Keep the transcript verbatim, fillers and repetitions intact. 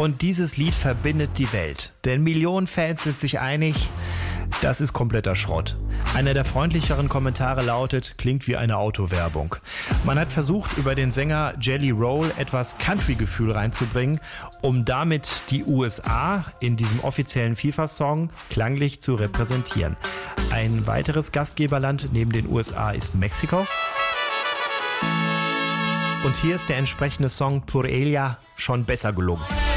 Und dieses Lied verbindet die Welt. Denn Millionen Fans sind sich einig, das ist kompletter Schrott. Einer der freundlicheren Kommentare lautet, klingt wie eine Autowerbung. Man hat versucht, über den Sänger Jelly Roll etwas Country-Gefühl reinzubringen, um damit die U S A in diesem offiziellen FIFA-Song klanglich zu repräsentieren. Ein weiteres Gastgeberland neben den U S A ist Mexiko. Und hier ist der entsprechende Song Por Ella schon besser gelungen.